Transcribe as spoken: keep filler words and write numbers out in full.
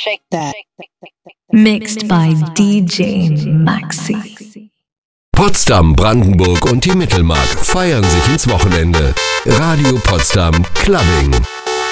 Mixed by D J Maxi. Potsdam, Brandenburg und die Mittelmark feiern sich ins Wochenende. Radio Potsdam Clubbing.